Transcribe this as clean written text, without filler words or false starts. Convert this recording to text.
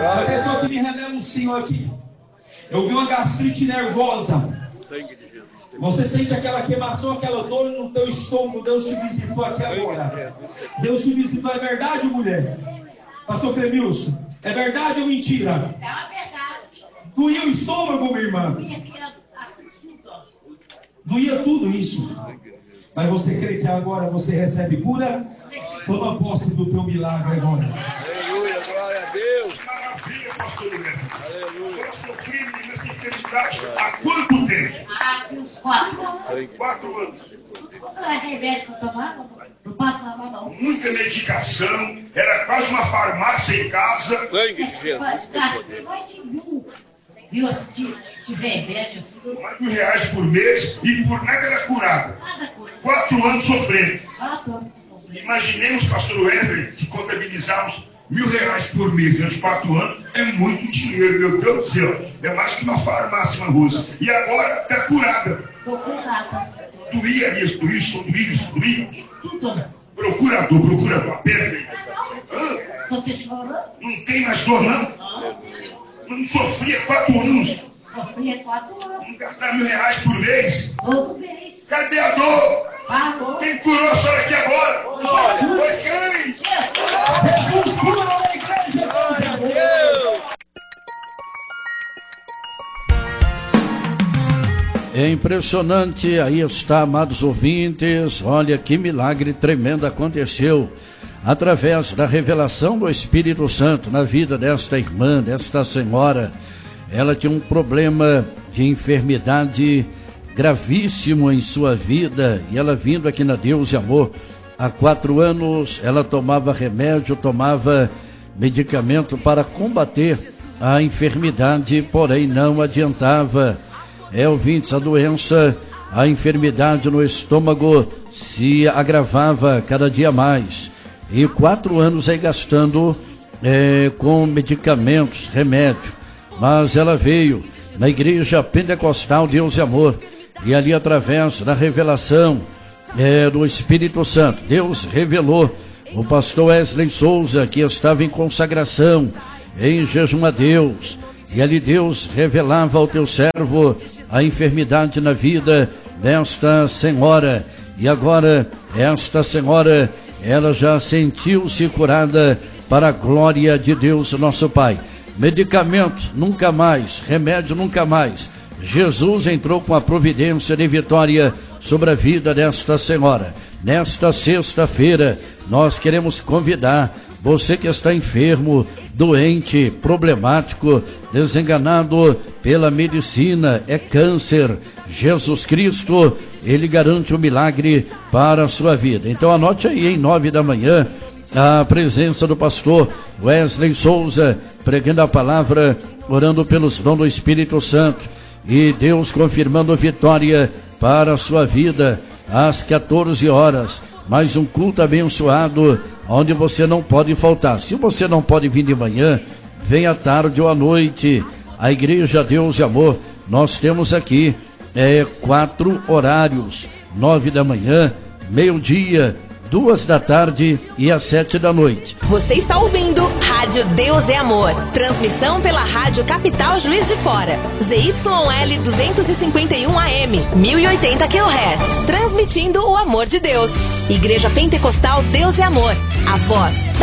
A pessoa que me revela um senhor aqui. Eu vi uma gastrite nervosa. Você sente aquela queimação, aquela dor no teu estômago. Deus te visitou aqui agora. Deus te visitou. É verdade, mulher? Pastor Fremilson, é verdade ou mentira? É uma verdade. Doía o estômago, minha irmã? Doía tudo isso. Mas você crê que agora você recebe cura? Toma posse do teu milagre agora. Aleluia, glória a Deus. Maravilha, pastor Neto. Aleluia. O senhor sofreu nessa enfermidade há quanto tempo? Há uns 4 anos. 4 anos. Quando é remédio que eu tomava, não passava não. Muita medicação, era quase uma farmácia em casa. Sangue de Jesus. Gastei mais de mil assim, de remédio assim. Mais de R$1.000 por mês e por nada era curada. Nada coisa. 4 anos sofrendo. 4 anos sofrendo. Imaginemos, pastor Wesley, se contabilizarmos R$1.000 por mês durante 4 anos, é muito dinheiro, meu Deus do céu. É mais que uma farmácia, uma Rússia. E agora está curada. Estou curada. Doía isso, doía. Tudo. Procurador, a pedra aí. Estou te chorando. Não tem mais dor, não? Não sofria 4 anos. Sofria 4 anos. Não gastar R$1.000 por mês. Todo mês. Cadê a dor? Parou. Quem curou a senhora aqui agora? Foi quem? Jesus cura a igreja. Glória a Deus. É impressionante, aí está, amados ouvintes, olha que milagre tremendo aconteceu através da revelação do Espírito Santo na vida desta irmã, desta senhora. Ela tinha um problema de enfermidade gravíssimo em sua vida e ela vindo aqui na Deus e Amor, há 4 anos ela tomava remédio, tomava medicamento para combater a enfermidade, porém não adiantava. Ouvintes, a doença, a enfermidade no estômago se agravava cada dia mais. E 4 anos aí gastando com medicamentos, remédio. Mas ela veio na igreja pentecostal Deus e Amor. E ali através da revelação do Espírito Santo, Deus revelou o pastor Wesley Souza, que estava em consagração, em jejum a Deus. E ali Deus revelava ao teu servo a enfermidade na vida desta senhora. E agora, esta senhora, ela já sentiu-se curada para a glória de Deus, nosso Pai. Medicamento, nunca mais. Remédio, nunca mais. Jesus entrou com a providência de vitória sobre a vida desta senhora. Nesta sexta-feira, nós queremos convidar você que está enfermo, doente, problemático, desenganado pela medicina, é câncer. Jesus Cristo, Ele garante o milagre para a sua vida. Então anote aí, em 9 da manhã, a presença do pastor Wesley Souza, pregando a palavra, orando pelos dons do Espírito Santo. E Deus confirmando vitória para a sua vida, às 14 horas. Mais um culto abençoado, onde você não pode faltar. Se você não pode vir de manhã, venha à tarde ou à noite. A Igreja Deus e Amor, nós temos aqui 4 horários: 9 da manhã, meio-dia, 2 da tarde e às 7 da noite. Você está ouvindo Rádio Deus é Amor. Transmissão pela Rádio Capital Juiz de Fora. ZYL 251 AM, 1080 kHz. Transmitindo o amor de Deus. Igreja Pentecostal Deus é Amor. A voz